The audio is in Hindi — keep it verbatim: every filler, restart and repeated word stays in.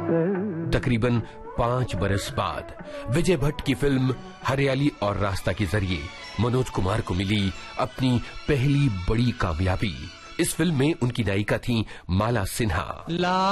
तकरीबन पांच बरस बाद विजय भट्ट की फिल्म हरियाली और रास्ता के जरिए मनोज कुमार को मिली अपनी पहली बड़ी कामयाबी। इस फिल्म में उनकी नायिका थी माला सिन्हा।